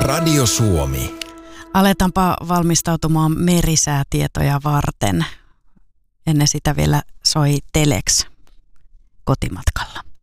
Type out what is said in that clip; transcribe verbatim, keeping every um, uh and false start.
Radio Suomi. Aletaanpa valmistautumaan merisäätietoja varten. Ennen sitä vielä soi Telex kotimatkalla.